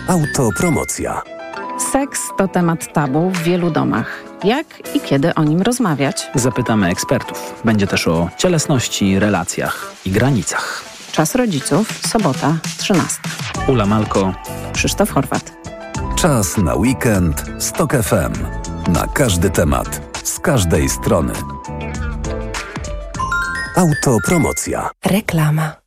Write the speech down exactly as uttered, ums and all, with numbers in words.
Autopromocja. Seks to temat tabu w wielu domach. Jak i kiedy o nim rozmawiać? Zapytamy ekspertów. Będzie też o cielesności, relacjach i granicach. Czas rodziców, sobota, trzynasta. Ula Malko, Krzysztof Horwat. Czas na weekend z TOK F M. Na każdy temat, z każdej strony. Autopromocja. Reklama.